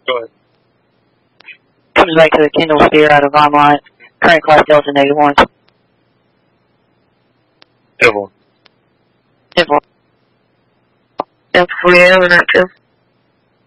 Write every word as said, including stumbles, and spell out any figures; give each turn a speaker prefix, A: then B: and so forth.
A: Go ahead.
B: Comes back to the Kindle Sphere out of online. Current class Delta negative one.
A: Evelyn.
B: Evelyn.
C: F four, active.